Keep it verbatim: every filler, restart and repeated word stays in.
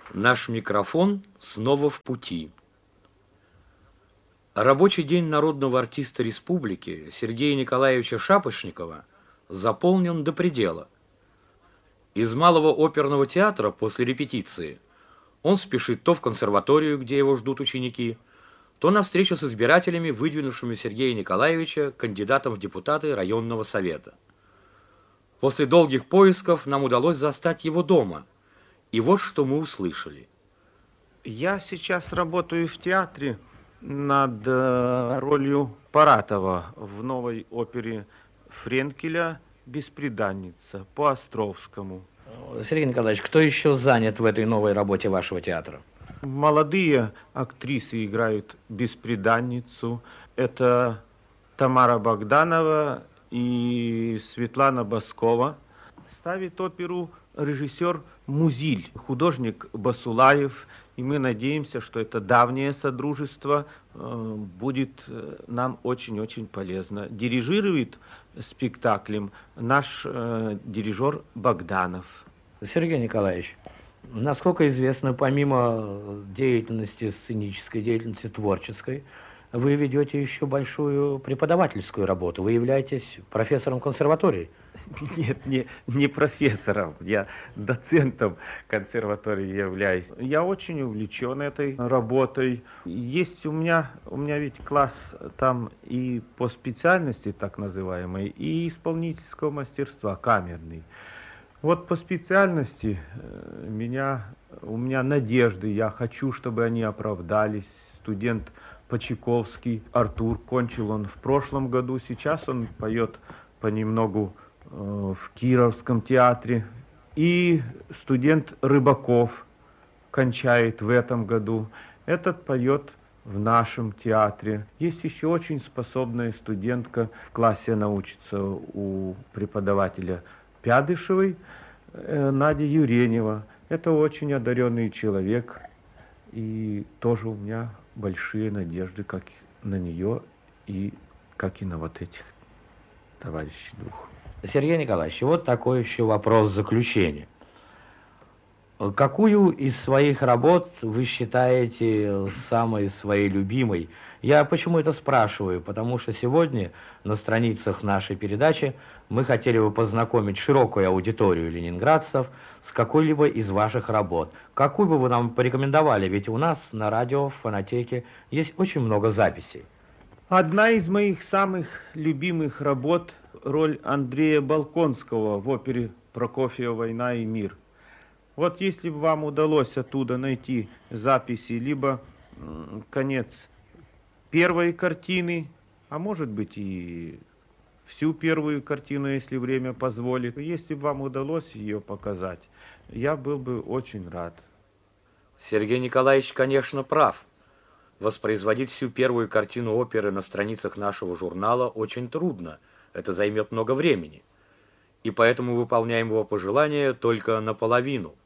Наш микрофон снова в пути. Рабочий день народного артиста республики Сергея Николаевича Шапошникова заполнен до предела. Из Малого оперного театра после репетиции он спешит то в консерваторию, где его ждут ученики, то на встречу с избирателями, выдвинувшими Сергея Николаевича кандидатом в депутаты районного совета. После долгих поисков нам удалось застать его дома. И вот что мы услышали. Я сейчас работаю в театре над ролью Паратова в новой опере Френкеля «Бесприданница» по Островскому. Сергей Николаевич, кто еще занят в этой новой работе вашего театра? Молодые актрисы играют «Бесприданницу». Это Тамара Богданова и Светлана Баскова. Ставит оперу режиссер Музиль, художник Басулаев, и мы надеемся, что это давнее содружество э, будет нам очень-очень полезно. Дирижирует спектаклем наш э, дирижер Богданов. Сергей Николаевич, насколько известно, помимо деятельности сценической, деятельности творческой, вы ведете еще большую преподавательскую работу. Вы являетесь профессором консерватории. Нет, не, не профессором, я доцентом консерватории являюсь. Я очень увлечен этой работой. Есть у меня, у меня ведь класс там и по специальности так называемой, и исполнительского мастерства, камерный. Вот по специальности меня, у меня надежды, я хочу, чтобы они оправдались. Студент Почаковский Артур, кончил он в прошлом году, сейчас он поет понемногу в Кировском театре. И студент Рыбаков кончает в этом году. Этот поет в нашем театре. Есть еще очень способная студентка, в классе она учится у преподавателя Пядышевой, Надя Юренева. Это очень одаренный человек. И тоже у меня большие надежды как на нее и как и на вот этих товарищей двух. Сергей Николаевич, вот такой еще вопрос заключения. Какую из своих работ вы считаете самой своей любимой? Я почему это спрашиваю? Потому что сегодня на страницах нашей передачи мы хотели бы познакомить широкую аудиторию ленинградцев с какой-либо из ваших работ. Какую бы вы нам порекомендовали? Ведь у нас на радио, в фонотеке есть очень много записей. Одна из моих самых любимых работ — роль Андрея Болконского в опере Прокофьева «Война и мир». Вот если бы вам удалось оттуда найти записи, либо конец первой картины, а может быть и всю первую картину, если время позволит, если бы вам удалось ее показать, я был бы очень рад. Сергей Николаевич, конечно, прав. Воспроизводить всю первую картину оперы на страницах нашего журнала очень трудно. Это займет много времени. И поэтому выполняем его пожелания только наполовину.